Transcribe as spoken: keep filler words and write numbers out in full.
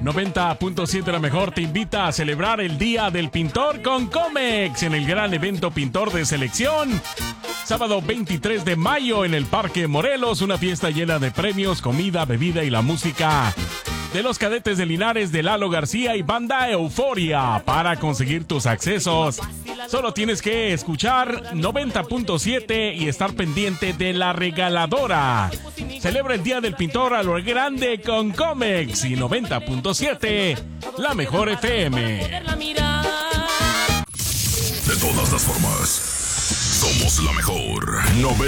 noventa punto siete La Mejor te invita a celebrar el Día del Pintor con Comex en el gran evento Pintor de Selección. Sábado veintitrés de mayo en el Parque Morelos, una fiesta llena de premios, comida, bebida y la música de los cadetes de Linares, de Lalo García y Banda Euforia. Para conseguir tus accesos, solo tienes que escuchar noventa punto siete y estar pendiente de la regaladora. Celebra el Día del Pintor a lo grande con Comex y noventa punto siete, La Mejor F M. De todas las formas, somos la mejor. noventa